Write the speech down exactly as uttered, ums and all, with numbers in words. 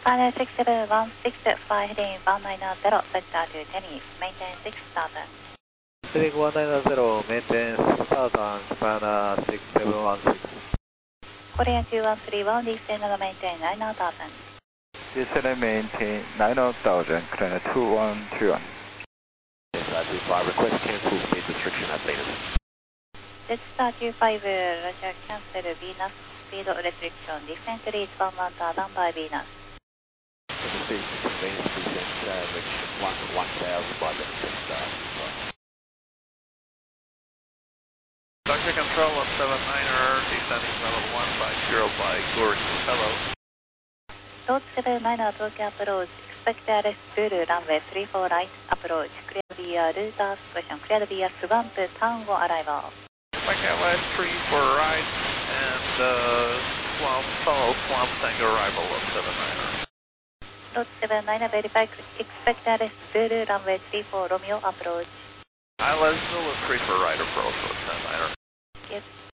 Final six seven one six, fly heading one nine zero, vector to Tennis, maintain six thousand. Heading one nine zero, maintain six thousand, Japan six seven one six. Korean two one three one, descend and maintain nine thousand. Descend and maintain nine thousand, clear two one two one. Yes, I do five, request cancel speed restriction at Venus. Jetstar two five, Roger, cancel Venus, speed restriction, descent reach one one thousand by Venus. Speed Venus descent, uh, reach one one thousand by Venus. Doctor Control one seven niner, descending level one five zero by Gorge. Hello. Road seven niner, Tokyo approach, expect arrest full runway three four right, approach, clear via route question, clear via Swamp Tango arrival. Mike West three four right, and uh, Swamp, follow Swamp Tango arrival of seven niner. Road seven niner, verify, expect arrest full runway three four Romeo approach. I was still a three four right approach with seven niner. Yes.